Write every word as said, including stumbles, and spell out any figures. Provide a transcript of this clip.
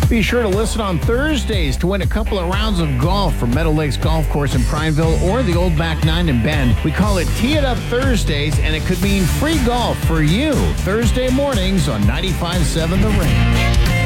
Be sure to listen on Thursdays to win a couple of rounds of golf from Meadow Lakes Golf Course in Prineville or the Old Back Nine in Bend. We call it Tee It Up Thursdays, and it could mean free golf for you Thursday mornings on ninety-five point seven The Ring.